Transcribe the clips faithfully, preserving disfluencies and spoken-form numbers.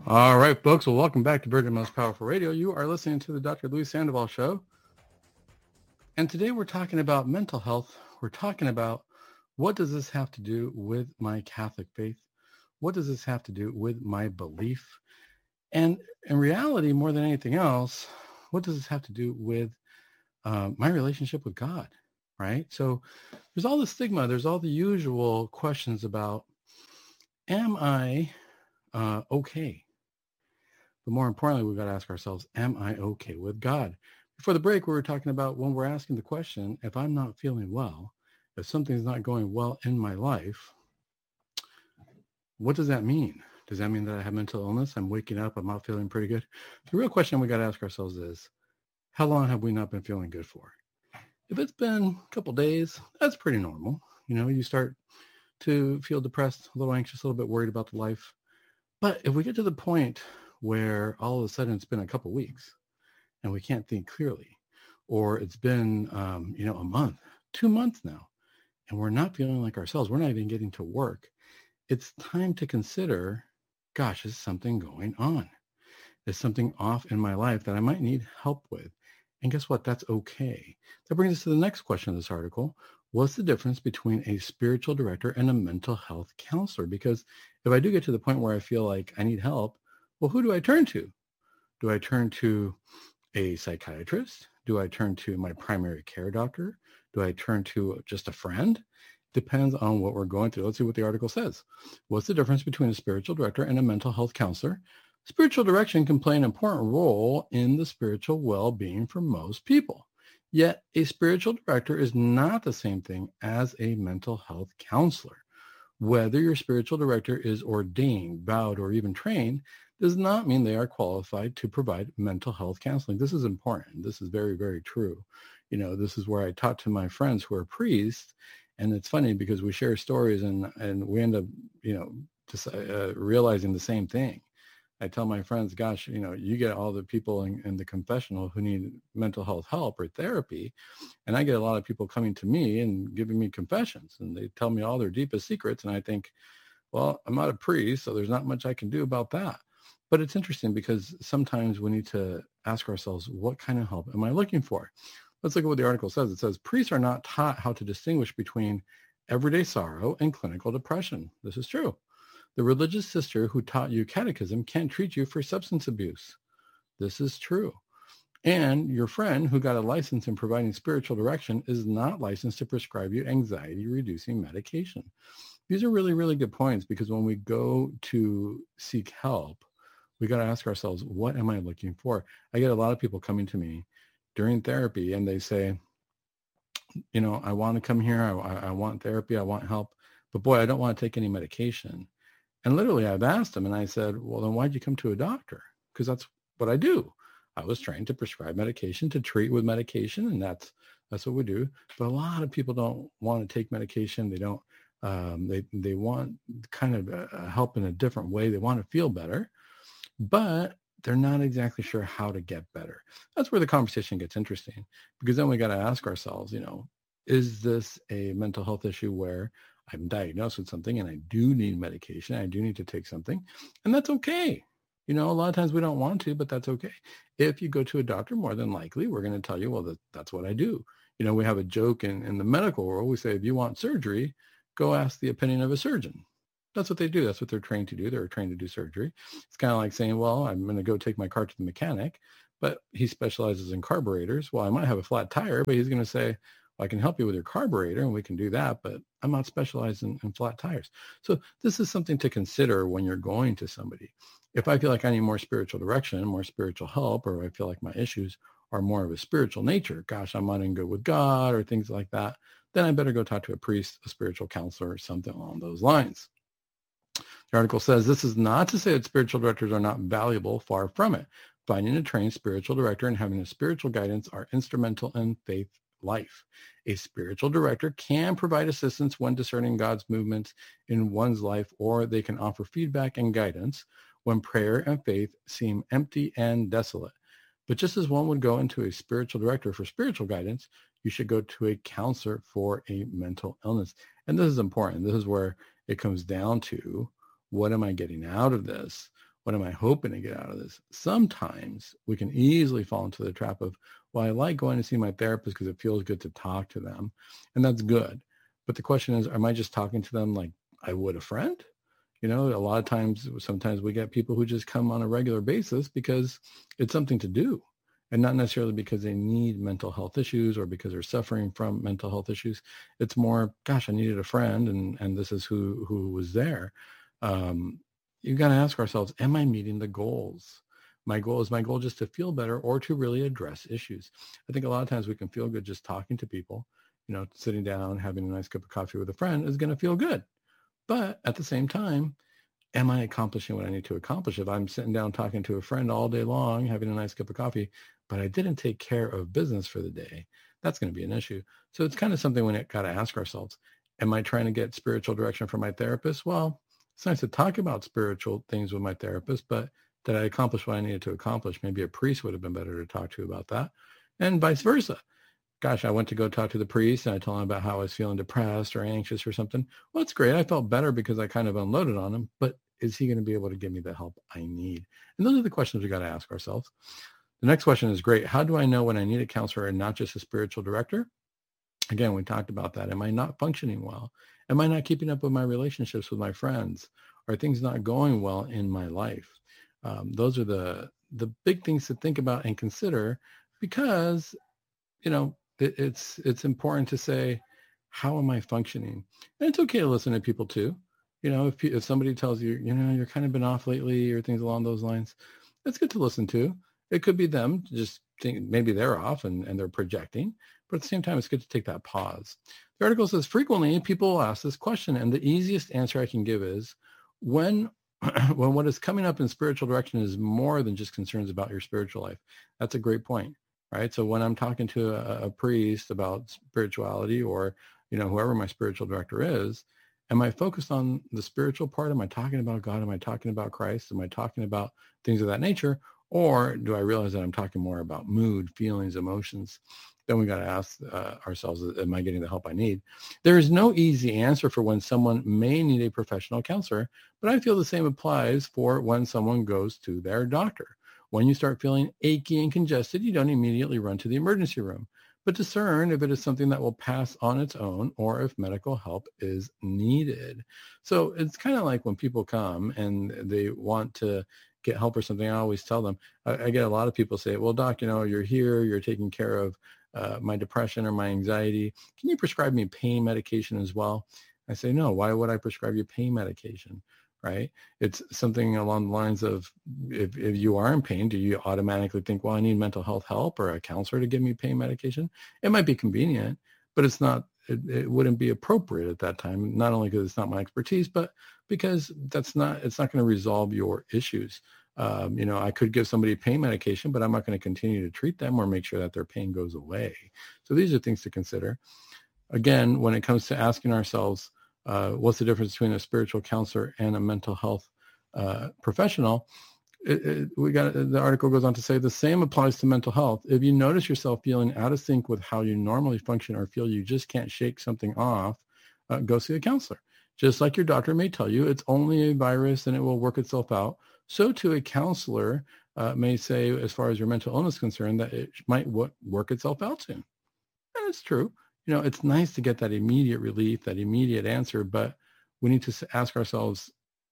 All right, folks. Well, welcome back to Virgin Most Powerful Radio. You are listening to the Doctor Luis Sandoval Show. And today we're talking about mental health. We're talking about what does this have to do with my Catholic faith? What does this have to do with my belief? And in reality, more than anything else, what does this have to do with uh, my relationship with God, right? So there's all the stigma. There's all the usual questions about, am I uh, okay? But more importantly, we've got to ask ourselves, am I okay with God? Before the break, we were talking about when we're asking the question, if I'm not feeling well, if something's not going well in my life, what does that mean? Does that mean that I have mental illness? I'm waking up, I'm not feeling pretty good. The real question we got to ask ourselves is, how long have we not been feeling good for? If it's been a couple days, that's pretty normal. You know, you start to feel depressed, a little anxious, a little bit worried about the life. But if we get to the point where all of a sudden it's been a couple weeks and we can't think clearly, or it's been, um, you know, a month, two months now, and we're not feeling like ourselves, we're not even getting to work, it's time to consider, gosh, is something going on? Is something off in my life that I might need help with? And guess what? That's okay. That brings us to the next question of this article. What's the difference between a spiritual director and a mental health counselor? Because if I do get to the point where I feel like I need help, well, who do I turn to? Do I turn to a psychiatrist? Do I turn to my primary care doctor? Do I turn to just a friend? Depends on what we're going through. Let's see what the article says. What's the difference between a spiritual director and a mental health counselor? Spiritual direction can play an important role in the spiritual well-being for most people. Yet a spiritual director is not the same thing as a mental health counselor. Whether your spiritual director is ordained, vowed, or even trained does not mean they are qualified to provide mental health counseling. This is important. This is very, very true. You know, this is where I talk to my friends who are priests, and it's funny because we share stories and, and we end up, you know, just uh, realizing the same thing. I tell my friends, gosh, you know, you get all the people in, in the confessional who need mental health help or therapy. And I get a lot of people coming to me and giving me confessions, and they tell me all their deepest secrets. And I think, well, I'm not a priest, so there's not much I can do about that. But it's interesting because sometimes we need to ask ourselves, what kind of help am I looking for? Let's look at what the article says. It says, priests are not taught how to distinguish between everyday sorrow and clinical depression. This is true. The religious sister who taught you catechism can't treat you for substance abuse. This is true. And your friend who got a license in providing spiritual direction is not licensed to prescribe you anxiety-reducing medication. These are really, really good points, because when we go to seek help, we got to ask ourselves, what am I looking for? I get a lot of people coming to me during therapy and they say, you know, I want to come here. I, I want therapy. I want help. But boy, I don't want to take any medication. And literally I've asked them and I said, well, then why'd you come to a doctor? Because that's what I do. I was trained to prescribe medication, to treat with medication, and that's that's what we do. But a lot of people don't want to take medication. They don't, um, they, they want kind of a help in a different way. They want to feel better, but they're not exactly sure how to get better. That's where the conversation gets interesting, because then we got to ask ourselves, you know, is this a mental health issue where I'm diagnosed with something and I do need medication, I do need to take something, and that's okay. You know, a lot of times we don't want to, but that's okay. If you go to a doctor, more than likely, we're going to tell you, well, that, that's what I do. You know, we have a joke in, in the medical world. We say, if you want surgery, go ask the opinion of a surgeon. That's what they do. That's what they're trained to do. They're trained to do surgery. It's kind of like saying, well, I'm going to go take my car to the mechanic, but he specializes in carburetors. Well, I might have a flat tire, but he's going to say, well, I can help you with your carburetor and we can do that, but I'm not specialized in, in flat tires. So this is something to consider when you're going to somebody. If I feel like I need more spiritual direction, more spiritual help, or I feel like my issues are more of a spiritual nature, gosh, I'm not in good with God or things like that, then I better go talk to a priest, a spiritual counselor, or something along those lines. The article says this is not to say that spiritual directors are not valuable, far from it. Finding a trained spiritual director and having a spiritual guidance are instrumental in faith life. A spiritual director can provide assistance when discerning God's movements in one's life, or they can offer feedback and guidance when prayer and faith seem empty and desolate. But just as one would go into a spiritual director for spiritual guidance, you should go to a counselor for a mental illness. And this is important. This is where it comes down to, what am I getting out of this? What am I hoping to get out of this? Sometimes we can easily fall into the trap of, well, I like going to see my therapist because it feels good to talk to them. And that's good. But the question is, am I just talking to them like I would a friend? You know, a lot of times, sometimes we get people who just come on a regular basis because it's something to do, and not necessarily because they need mental health issues or because they're suffering from mental health issues. It's more, gosh, I needed a friend, and, and this is who, who was there. Um, you've got to ask ourselves, am I meeting the goals? My goal is my goal just to feel better or to really address issues. I think a lot of times we can feel good just talking to people. You know, sitting down, having a nice cup of coffee with a friend is going to feel good. But at the same time, am I accomplishing what I need to accomplish? If I'm sitting down talking to a friend all day long, having a nice cup of coffee, but I didn't take care of business for the day, that's going to be an issue. So it's kind of something we got to ask ourselves. Am I trying to get spiritual direction from my therapist? Well, it's nice to talk about spiritual things with my therapist, but did I accomplish what I needed to accomplish? Maybe a priest would have been better to talk to about that, and vice versa. Gosh, I went to go talk to the priest and I told him about how I was feeling depressed or anxious or something. Well, it's great. I felt better because I kind of unloaded on him, but is he going to be able to give me the help I need? And those are the questions we got to ask ourselves. The next question is great. How do I know when I need a counselor and not just a spiritual director? Again, we talked about that. Am I not functioning well? Am I not keeping up with my relationships with my friends? Are things not going well in my life? Um, those are the, the big things to think about and consider, because, you know, it, it's, it's important to say, how am I functioning? And it's okay to listen to people too. You know, if, if somebody tells you, you know, you're kind of been off lately or things along those lines, it's good to listen to. It could be them just think maybe they're off and, and they're projecting, but at the same time, it's good to take that pause. The article says, frequently people will ask this question, and the easiest answer I can give is, when, when what is coming up in spiritual direction is more than just concerns about your spiritual life. That's a great point, right? So when I'm talking to a, a priest about spirituality, or, you know, whoever my spiritual director is, am I focused on the spiritual part? Am I talking about God? Am I talking about Christ? Am I talking about things of that nature? Or do I realize that I'm talking more about mood, feelings, emotions? Then we got to ask uh, ourselves, am I getting the help I need? There is no easy answer for when someone may need a professional counselor, but I feel the same applies for when someone goes to their doctor. When you start feeling achy and congested, you don't immediately run to the emergency room, but discern if it is something that will pass on its own or if medical help is needed. So it's kind of like when people come and they want to get help or something, I always tell them, I, I get a lot of people say, well, doc, you know, you're here, you're taking care of uh, my depression or my anxiety. Can you prescribe me pain medication as well? I say, no, why would I prescribe you pain medication? Right? It's something along the lines of, if, if you are in pain, do you automatically think, well, I need mental health help or a counselor to give me pain medication? It might be convenient, but it's not, it, it wouldn't be appropriate at that time, not only because it's not my expertise, but because that's not, it's not going to resolve your issues. Um, you know, I could give somebody pain medication, but I'm not going to continue to treat them or make sure that their pain goes away. So these are things to consider. Again, when it comes to asking ourselves, uh, what's the difference between a spiritual counselor and a mental health uh, professional? It, it, we got the article goes on to say the same applies to mental health. If you notice yourself feeling out of sync with how you normally function or feel you just can't shake something off, uh, go see a counselor. Just like your doctor may tell you it's only a virus and it will work itself out, so too a counselor uh, may say, as far as your mental illness is concerned, that it might w- work itself out soon. And it's true. You know, it's nice to get that immediate relief, that immediate answer, but we need to ask ourselves,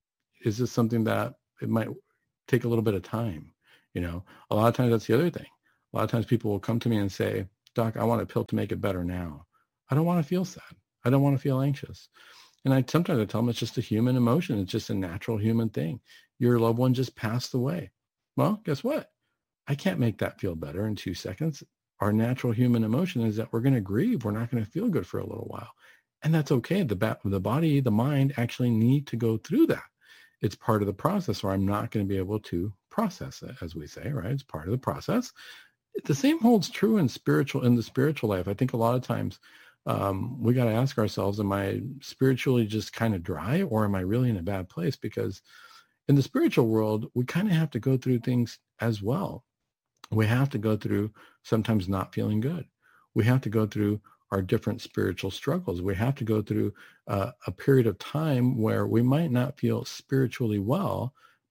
is this something that it might take a little bit of time? You know, a lot of times that's the other thing. A lot of times people will come to me and say, doc, I want a pill to make it better now. I don't want to feel sad. I don't want to feel anxious. And I sometimes I tell them it's just a human emotion. It's just a natural human thing. Your loved one just passed away. Well, guess what? I can't make that feel better in two seconds. Our natural human emotion is that we're going to grieve. We're not going to feel good for a little while. And that's okay. The, ba- the body, the mind actually need to go through that. It's part of the process, or I'm not going to be able to process it, as we say, right? It's part of the process. The same holds true in spiritual, in the spiritual life. I think a lot of times um, we got to ask ourselves, am I spiritually just kind of dry, or am I really in a bad place? Because in the spiritual world, we kind of have to go through things as well. We have to go through sometimes not feeling good. We have to go through our different spiritual struggles. We have to go through uh, a period of time where we might not feel spiritually well,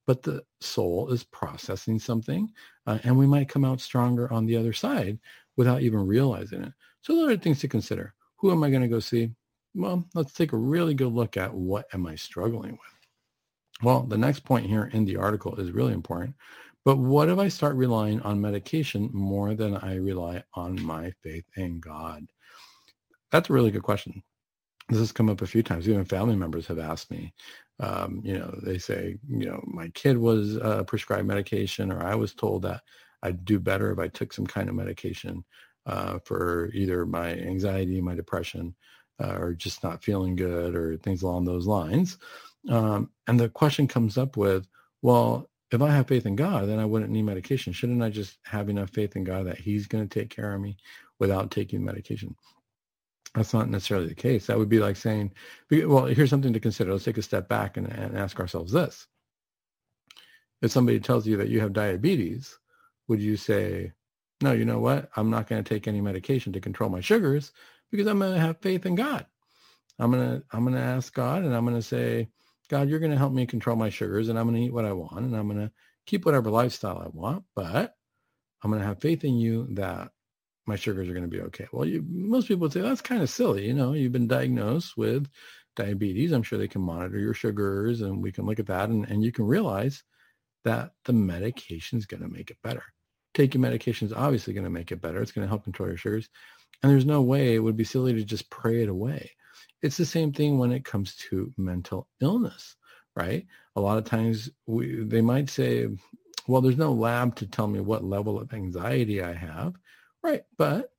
but the soul is processing something, uh, and we might come out stronger on the other side without even realizing it. So those are things to consider. Who am I going to go see? Well, let's take a really good look at what am I struggling with. Well, the next point here in the article is really important. But what if I start relying on medication more than I rely on my faith in God? That's a really good question. This has come up a few times. Even family members have asked me, um, you know, they say, you know, my kid was uh, prescribed medication, or I was told that I'd do better if I took some kind of medication uh, for either my anxiety, my depression, uh, or just not feeling good, or things along those lines. Um, and the question comes up with, well, if I have faith in God, then I wouldn't need medication. Shouldn't I just have enough faith in God that he's going to take care of me without taking medication? That's not necessarily the case. That would be like saying, well, here's something to consider. Let's take a step back and, and ask ourselves this. If somebody tells you that you have diabetes, would you say, no, you know what? I'm not going to take any medication to control my sugars because I'm going to have faith in God. I'm going to, I'm going to ask God, and I'm going to say, God, you're going to help me control my sugars, and I'm going to eat what I want, and I'm going to keep whatever lifestyle I want, but I'm going to have faith in you that my sugars are going to be okay. Well, you, most people would say, that's kind of silly. You know, you've been diagnosed with diabetes. I'm sure they can monitor your sugars, and we can look at that, and, and you can realize that the medication is going to make it better. Taking medication is obviously going to make it better. It's going to help control your sugars. And there's no way it would be silly to just pray it away. It's the same thing when it comes to mental illness, right? A lot of times we, they might say, well, there's no lab to tell me what level of anxiety I have, right? But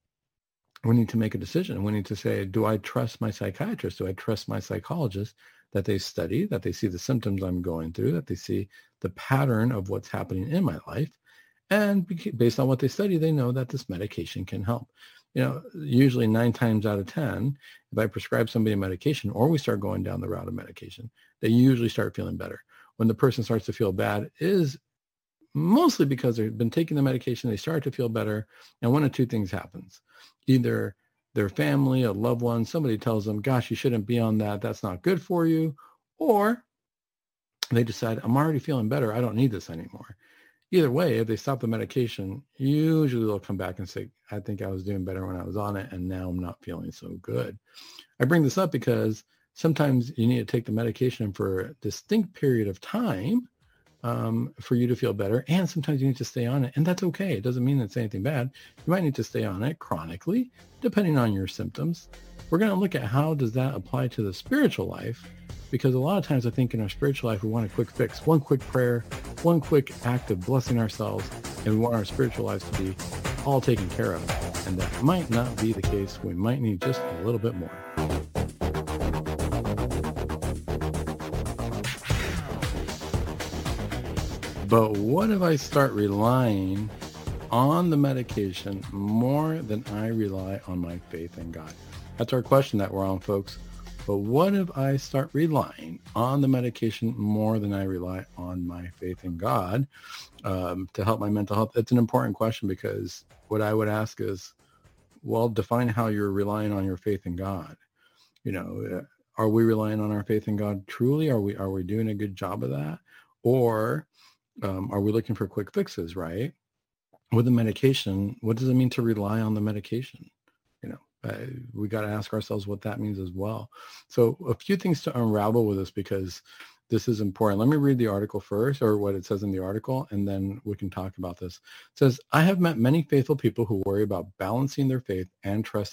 we need to make a decision. We need to say, do I trust my psychiatrist? Do I trust my psychologist that they study, that they see the symptoms I'm going through, that they see the pattern of what's happening in my life? And based on what they study, they know that this medication can help. You know, usually nine times out of ten, if I prescribe somebody a medication, or we start going down the route of medication, they usually start feeling better. When the person starts to feel bad, it is mostly because they've been taking the medication, they start to feel better, and one of two things happens. Either their family, a loved one, somebody tells them, gosh, you shouldn't be on that, that's not good for you, or they decide, I'm already feeling better, I don't need this anymore. Either way, if they stop the medication, usually they'll come back and say, I think I was doing better when I was on it, and now I'm not feeling so good. I bring this up because sometimes you need to take the medication for a distinct period of time um, for you to feel better, and sometimes you need to stay on it, and that's okay. It doesn't mean it's anything bad. You might need to stay on it chronically, depending on your symptoms. We're going to look at how does that apply to the spiritual life, because a lot of times I think in our spiritual life, we want a quick fix, one quick prayer, one quick act of blessing ourselves, and we want our spiritual lives to be all taken care of. And that might not be the case. We might need just a little bit more. But what if I start relying on the medication more than I rely on my faith in God? That's our question that we're on, folks. But what if I start relying on the medication more than I rely on my faith in God um, to help my mental health? It's an important question, because what I would ask is, well, define how you're relying on your faith in God. You know, are we relying on our faith in God truly? Are we are we doing a good job of that? Or um, are we looking for quick fixes, right? With the medication, what does it mean to rely on the medication? You know, uh, we got to ask ourselves what that means as well. So a few things to unravel with this, because this is important. Let me read the article first, or what it says in the article, and then we can talk about this. It says, I have met many faithful people who worry about balancing their faith and trust